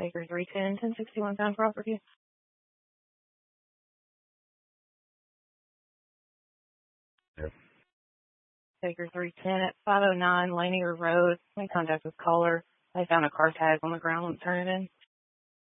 Baker 310, 1061 pound property. Yep. Baker 310 at 509 Lanier Road. In contact with caller. They found a car tag on the ground. Let's turn it in.